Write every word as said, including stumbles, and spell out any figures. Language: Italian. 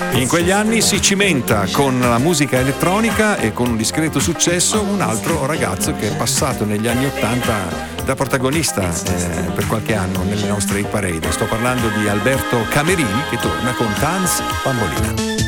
In quegli anni si cimenta con la musica elettronica e con un discreto successo un altro ragazzo che è passato negli anni Ottanta da protagonista eh, per qualche anno nelle nostre hit parade. Sto parlando di Alberto Camerini, che torna con Tanz Bambolina.